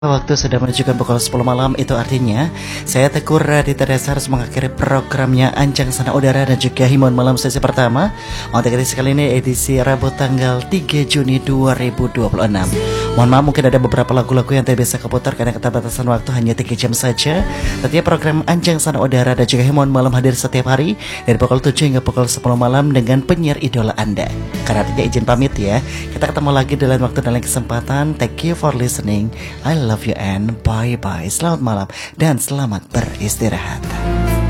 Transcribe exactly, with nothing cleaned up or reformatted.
Waktu sudah menunjukkan pukul sepuluh malam, itu artinya saya Teguh Raditya Desa harus mengakhiri programnya Anjang Sana Udara dan juga Himbauan Malam sesi pertama. Untuk edisi kali ini edisi Rabu tanggal tiga Juni dua ribu dua puluh enam. Mohon maaf mungkin ada beberapa lagu-lagu yang tidak bisa keputar karena keterbatasan waktu hanya tiga jam saja. Tentunya program Anjang Sana Udara dan juga Himbauan Malam hadir setiap hari dari pukul tujuh hingga pukul sepuluh malam dengan penyiar idola Anda. Karena artinya izin pamit ya. Kita ketemu lagi dalam waktu dan lain kesempatan. Thank you for listening. I love you and bye bye. Selamat malam dan selamat beristirahat.